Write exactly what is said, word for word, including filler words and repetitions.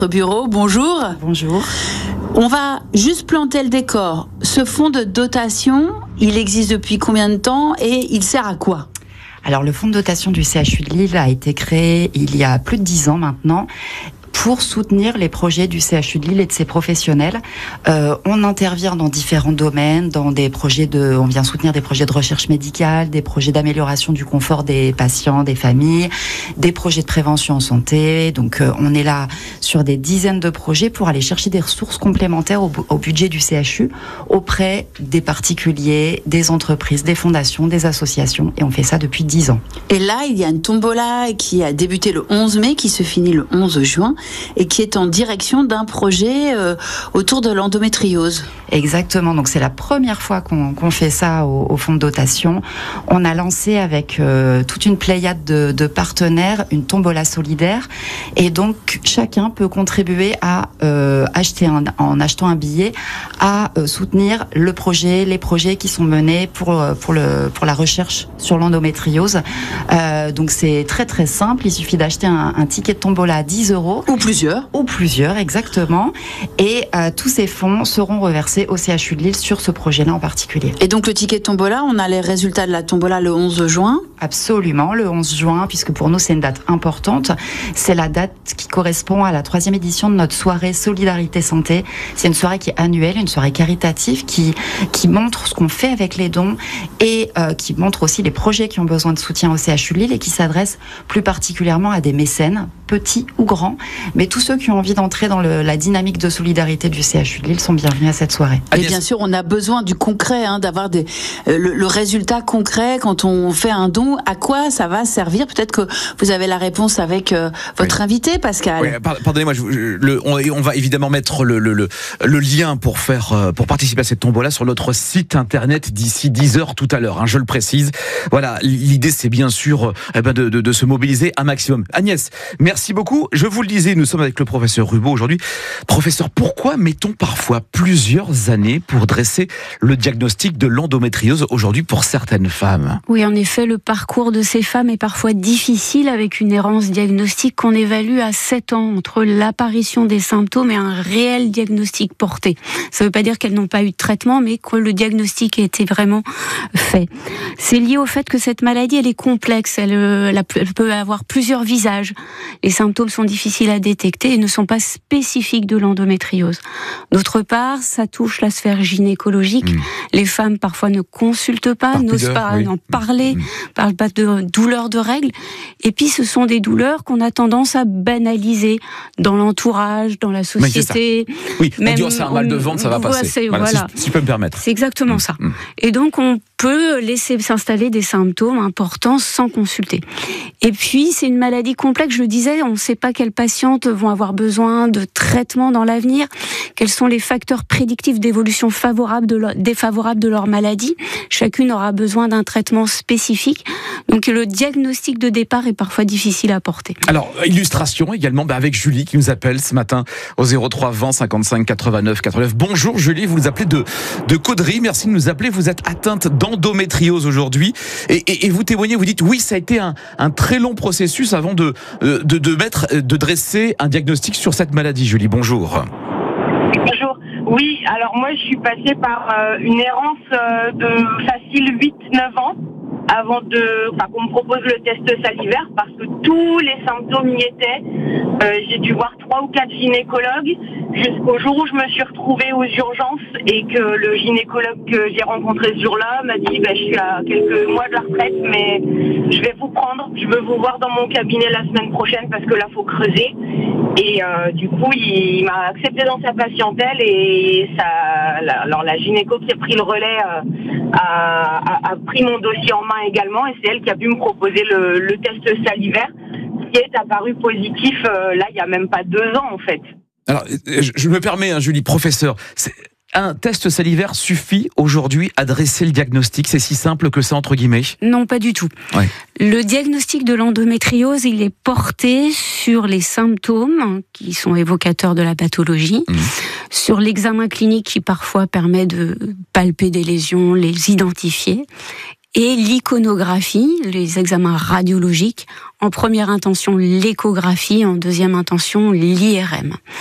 Bureau, bonjour. Bonjour. On va juste planter le décor. Ce fonds de dotation, il existe depuis combien de temps et il sert à quoi ? Alors, le fonds de dotation du C H U de Lille a été créé il y a plus de dix ans maintenant, pour soutenir les projets du C H U de Lille et de ses professionnels. Euh, on intervient dans différents domaines, dans des projets de, on vient soutenir des projets de recherche médicale, des projets d'amélioration du confort des patients, des familles, des projets de prévention en santé. Donc, euh, on est là sur des dizaines de projets pour aller chercher des ressources complémentaires au, au budget du C H U auprès des particuliers, des entreprises, des fondations, des associations. Et on fait ça depuis dix ans. Et là, il y a une tombola qui a débuté le onze mai, qui se finit le onze juin. Et qui est en direction d'un projet euh, autour de l'endométriose. Exactement, donc c'est la première fois qu'on, qu'on fait ça au, au fonds de dotation. On a lancé avec euh, toute une pléiade de, de partenaires une tombola solidaire, et donc chacun peut contribuer à euh, acheter un, en achetant un billet à euh, soutenir le projet, les projets qui sont menés pour pour le pour la recherche sur l'endométriose. Euh, donc c'est très très simple, il suffit d'acheter un, un ticket de tombola à dix euros. Ou plusieurs. Ou plusieurs, exactement. Et euh, tous ces fonds seront reversés au C H U de Lille sur ce projet-là en particulier. Et donc le ticket de tombola, on a les résultats de la tombola le onze juin ? Absolument, le onze juin, puisque pour nous c'est une date importante. C'est la date qui correspond à la troisième édition de notre soirée Solidarité Santé. C'est une soirée qui est annuelle, une soirée caritative qui, qui montre ce qu'on fait avec les dons et euh, qui montre aussi les projets qui ont besoin de soutien au C H U de Lille et qui s'adresse plus particulièrement à des mécènes, petits ou grands. Mais tous ceux qui ont envie d'entrer dans le, la dynamique de solidarité du C H U de Lille sont bienvenus à cette soirée. Et bien sûr, on a besoin du concret, hein, d'avoir des, euh, le, le résultat concret quand on fait un don. À quoi ça va servir ? Peut-être que vous avez la réponse avec euh, votre oui. invité, Pascal. Oui, pardonnez-moi, je, je, le, on, on va évidemment mettre le, le, le, le lien pour faire, pour participer à cette tombola sur notre site internet d'ici dix heures tout à l'heure. Hein, je le précise. Voilà, l'idée c'est bien sûr eh ben de, de, de se mobiliser un maximum. Agnès, merci beaucoup. Je vous le disais, nous sommes avec le professeur Rubaud aujourd'hui. Professeur, pourquoi mettons parfois plusieurs années pour dresser le diagnostic de l'endométriose aujourd'hui pour certaines femmes ? Oui, en effet, le parcours de ces femmes est parfois difficile avec une errance diagnostique qu'on évalue à sept ans entre l'apparition des symptômes et un réel diagnostic porté. Ça ne veut pas dire qu'elles n'ont pas eu de traitement, mais que le diagnostic a été vraiment fait. C'est lié au fait que cette maladie, elle est complexe, elle, elle peut avoir plusieurs visages. Les symptômes sont difficiles à détecter et ne sont pas spécifiques de l'endométriose. D'autre part, ça touche la sphère gynécologique. Mmh. Les femmes parfois ne consultent pas, Par n'osent pas oui. en parler, mmh. parlent pas de douleurs de règles. Et puis ce sont des douleurs qu'on a tendance à banaliser dans l'entourage, dans la société. Oui, oui. Même, on dit oh, c'est un mal de ventre, ça va passer. C'est, voilà, voilà. Si, si je peux me permettre. C'est exactement mmh. ça. Mmh. Et donc on peut laisser s'installer des symptômes importants sans consulter. Et puis c'est une maladie complexe, je le disais, on ne sait pas quelles patientes vont avoir besoin de traitement dans l'avenir, quels sont les facteurs prédictifs d'évolution favorable de leur, défavorable de leur maladie. Chacune aura besoin d'un traitement spécifique. Donc le diagnostic de départ est parfois difficile à porter. Alors, illustration également bah avec Julie qui nous appelle ce matin au zéro trois vingt cinquante-cinq quatre-vingt-neuf quatre-vingt-neuf. Bonjour Julie, vous nous appelez de, de Caudry, merci de nous appeler. Vous êtes atteinte d'endométriose aujourd'hui et, et, et vous témoignez, vous dites oui, ça a été un, un très long processus avant de, de, de mettre, de dresser un diagnostic sur cette maladie. Julie, bonjour. Bonjour. Oui, alors moi je suis passée par euh, une errance euh, de facile huit neuf ans avant de, enfin, qu'on me propose le test salivaire parce que tous les symptômes y étaient. Euh, j'ai dû voir trois ou quatre gynécologues jusqu'au jour où je me suis retrouvée aux urgences et que le gynécologue que j'ai rencontré ce jour-là m'a dit bah, je suis à quelques mois de la retraite mais je vais vous prendre, je veux vous voir dans mon cabinet la semaine prochaine parce que là faut creuser. Et euh, du coup il, il m'a accepté dans sa patientèle et ça, la, alors la gynéco qui a pris le relais euh, a, a, a pris mon dossier en main également et c'est elle qui a pu me proposer le, le test salivaire qui est apparu positif euh, là il y a même pas deux ans en fait. Alors je, je me permets, hein, Julie, professeur, c'est... un test salivaire suffit aujourd'hui à dresser le diagnostic? C'est si simple que ça, entre guillemets? Non, pas du tout. Ouais. Le diagnostic de l'endométriose, il est porté sur les symptômes qui sont évocateurs de la pathologie, mmh. sur l'examen clinique qui parfois permet de palper des lésions, les identifier, et l'iconographie, les examens radiologiques. En première intention, l'échographie, en deuxième intention, l'I R M.